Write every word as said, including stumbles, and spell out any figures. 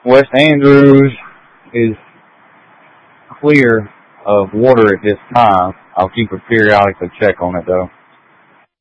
West Andrews is clear of water at this time. I'll keep a periodically check on it though.